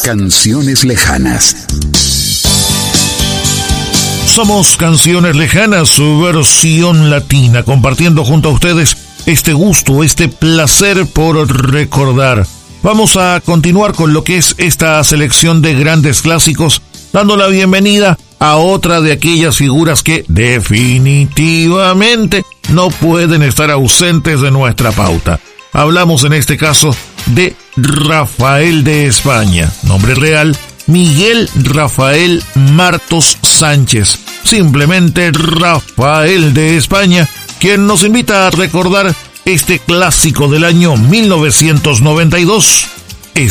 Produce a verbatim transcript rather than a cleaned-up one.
Canciones lejanas. Somos Canciones Lejanas, su versión latina, compartiendo junto a ustedes este gusto, este placer por recordar. Vamos a continuar con lo que es esta selección de grandes clásicos, dando la bienvenida a otra de aquellas figuras que definitivamente no pueden estar ausentes de nuestra pauta. Hablamos en este caso de Rafael de España, nombre real Miguel Rafael Martos Sánchez, simplemente Rafael de España, quien nos invita a recordar este clásico del año mil novecientos noventa y dos,